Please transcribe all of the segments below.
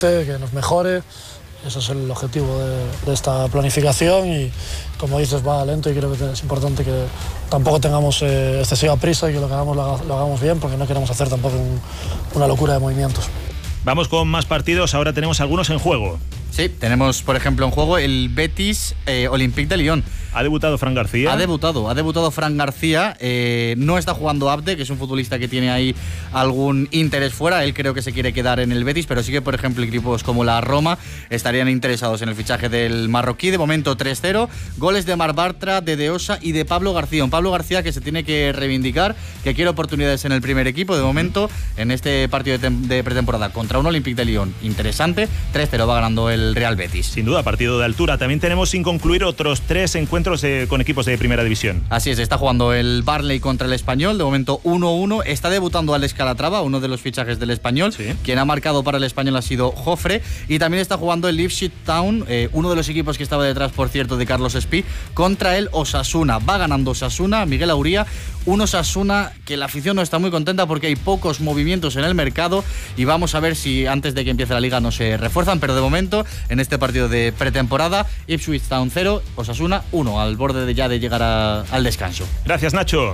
que nos mejore. Ese es el objetivo de esta planificación y, como dices, va lento y creo que es importante que tampoco tengamos excesiva prisa y que lo que hagamos lo hagamos bien, porque no queremos hacer tampoco una locura de movimientos. Vamos con más partidos, ahora tenemos algunos en juego. Sí, tenemos por ejemplo en juego el Betis Olympique de Lyon. ¿Ha debutado Fran García? Ha debutado Fran García. No está jugando Abde, que es un futbolista que tiene ahí algún interés fuera. Él creo que se quiere quedar en el Betis, pero sí que, por ejemplo, equipos como la Roma estarían interesados en el fichaje del marroquí. De momento 3-0. Goles de Mar Bartra, de Osa y de Pablo García. Un Pablo García que se tiene que reivindicar, que quiere oportunidades en el primer equipo. De momento, en este partido de pretemporada contra un Olympique de Lyon interesante, 3-0 va ganando el Real Betis. Sin duda, partido de altura. También tenemos sin concluir otros 3 encuentros con equipos de primera división. Así es, está jugando el Barley contra el Español, de momento 1-1. Está debutando Alex Calatrava, uno de los fichajes del Español. Sí. Quien ha marcado para el Español ha sido Jofre. Y también está jugando el Ipswich Town, uno de los equipos que estaba detrás, por cierto, de Carlos Espí, contra el Osasuna. Va ganando Osasuna, Miguel Auría. Un Osasuna que la afición no está muy contenta porque hay pocos movimientos en el mercado y vamos a ver si antes de que empiece la liga no se refuerzan, pero de momento en este partido de pretemporada, Ipswich Town 0, Osasuna 1, al borde de llegar al descanso. Gracias, Nacho.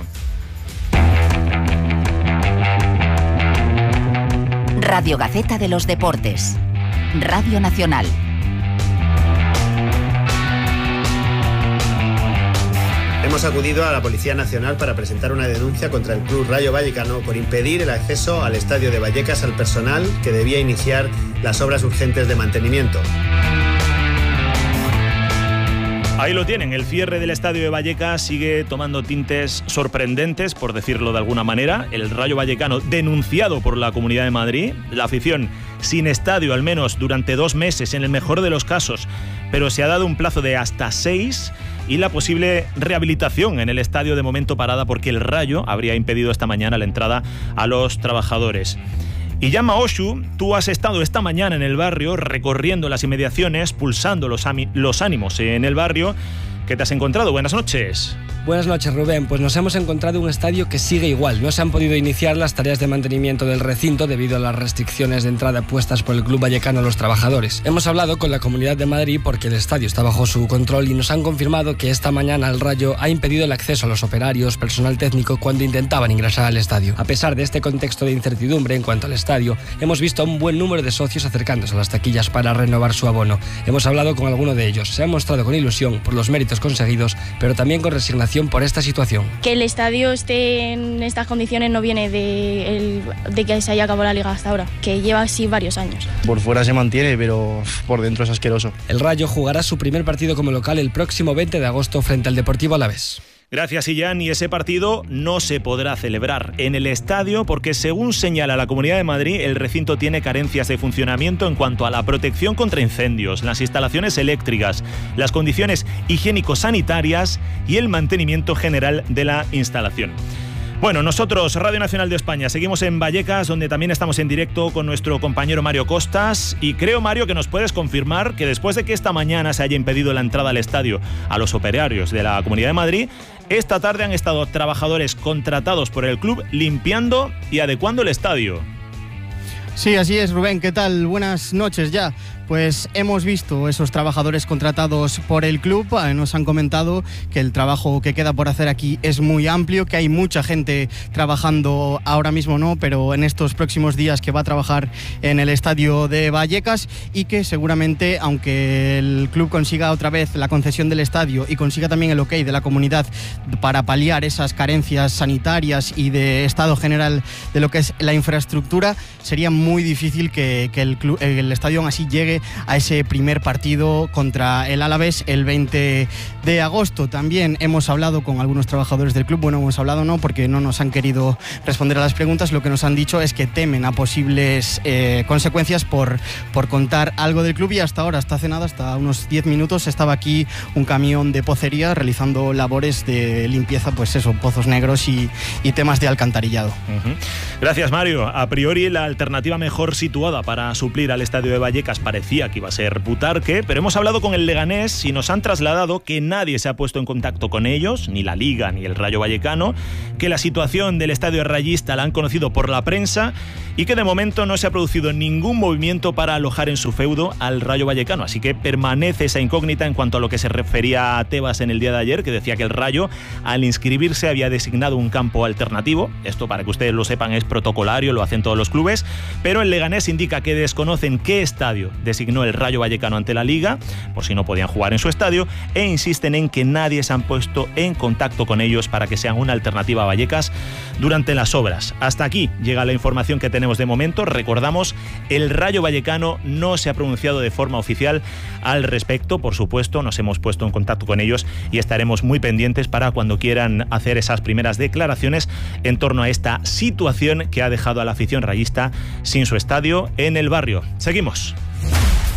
Radio Gaceta de los Deportes, Radio Nacional. Hemos acudido a la Policía Nacional para presentar una denuncia contra el Club Rayo Vallecano por impedir el acceso al estadio de Vallecas al personal que debía iniciar las obras urgentes de mantenimiento. Ahí lo tienen, el cierre del estadio de Vallecas sigue tomando tintes sorprendentes, por decirlo de alguna manera. El Rayo Vallecano denunciado por la Comunidad de Madrid, la afición sin estadio al menos durante 2 meses en el mejor de los casos, pero se ha dado un plazo de hasta 6 y la posible rehabilitación en el estadio de momento parada porque el Rayo habría impedido esta mañana la entrada a los trabajadores. Y llama Oshu, tú has estado esta mañana en el barrio recorriendo las inmediaciones, pulsando los ánimos en el barrio. ¿Qué te has encontrado? Buenas noches. Buenas noches, Rubén. Pues nos hemos encontrado un estadio que sigue igual. No se han podido iniciar las tareas de mantenimiento del recinto debido a las restricciones de entrada puestas por el Club Vallecano a los trabajadores. Hemos hablado con la Comunidad de Madrid porque el estadio está bajo su control y nos han confirmado que esta mañana el Rayo ha impedido el acceso a los operarios, personal técnico, cuando intentaban ingresar al estadio. A pesar de este contexto de incertidumbre en cuanto al estadio, hemos visto a un buen número de socios acercándose a las taquillas para renovar su abono. Hemos hablado con alguno de ellos. Se han mostrado con ilusión por los méritos conseguidos, pero también con resignación por esta situación. Que el estadio esté en estas condiciones no viene de que se haya acabado la liga hasta ahora, que lleva así varios años. Por fuera se mantiene, pero por dentro es asqueroso. El Rayo jugará su primer partido como local el próximo 20 de agosto frente al Deportivo Alavés. Gracias, Illán. Y ese partido no se podrá celebrar en el estadio porque, según señala la Comunidad de Madrid, el recinto tiene carencias de funcionamiento en cuanto a la protección contra incendios, las instalaciones eléctricas, las condiciones higiénico-sanitarias y el mantenimiento general de la instalación. Bueno, nosotros, Radio Nacional de España, seguimos en Vallecas, donde también estamos en directo con nuestro compañero Mario Costas. Y creo, Mario, que nos puedes confirmar que después de que esta mañana se haya impedido la entrada al estadio a los operarios de la Comunidad de Madrid, esta tarde han estado trabajadores contratados por el club limpiando y adecuando el estadio. Sí, así es, Rubén. ¿Qué tal? Buenas noches ya. Pues hemos visto esos trabajadores contratados por el club, nos han comentado que el trabajo que queda por hacer aquí es muy amplio, que hay mucha gente trabajando ahora mismo no, pero en estos próximos días que va a trabajar en el estadio de Vallecas y que seguramente, aunque el club consiga otra vez la concesión del estadio y consiga también el ok de la comunidad para paliar esas carencias sanitarias y de estado general de lo que es la infraestructura, sería muy difícil que el estadio aún así llegue a ese primer partido contra el Alavés el 20 de agosto. También hemos hablado con algunos trabajadores del club, bueno, hemos hablado no, porque no nos han querido responder a las preguntas. Lo que nos han dicho es que temen a posibles consecuencias por contar algo del club, y hasta ahora, hasta hace nada, hasta unos 10 minutos, estaba aquí un camión de pocería realizando labores de limpieza, pues eso, pozos negros y temas de alcantarillado. Gracias, Mario. A priori, la alternativa mejor situada para suplir al estadio de Vallecas parecía parecía que iba a ser Butarque, pero hemos hablado con el Leganés y nos han trasladado que nadie se ha puesto en contacto con ellos, ni la Liga ni el Rayo Vallecano, que la situación del estadio rayista la han conocido por la prensa y que de momento no se ha producido ningún movimiento para alojar en su feudo al Rayo Vallecano. Así que permanece esa incógnita en cuanto a lo que se refería a Tebas en el día de ayer, que decía que el Rayo, al inscribirse, había designado un campo alternativo. Esto, para que ustedes lo sepan, es protocolario, lo hacen todos los clubes, pero el Leganés indica que desconocen qué estadio designó el Rayo Vallecano ante la Liga, por si no podían jugar en su estadio, e insisten en que nadie se han puesto en contacto con ellos para que sean una alternativa a Vallecas durante las obras. Hasta aquí llega la información que tenemos de momento. Recordamos, el Rayo Vallecano no se ha pronunciado de forma oficial al respecto. Por supuesto, nos hemos puesto en contacto con ellos y estaremos muy pendientes para cuando quieran hacer esas primeras declaraciones en torno a esta situación que ha dejado a la afición rayista sin su estadio en el barrio. Seguimos.